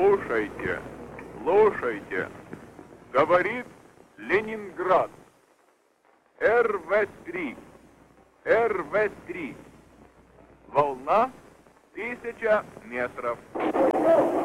Слушайте, слушайте, говорит Ленинград. РВ-3, РВ-3. Волна 1000 метров.